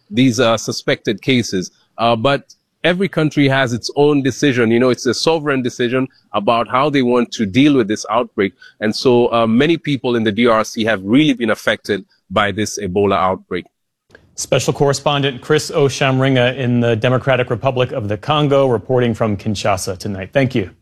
these suspected cases. But every country has its own decision. You know, it's a sovereign decision about how they want to deal with this outbreak. And so many people in the DRC have really been affected by this Ebola outbreak. Special correspondent Chris Oshamringa in the Democratic Republic of the Congo reporting from Kinshasa tonight. Thank you.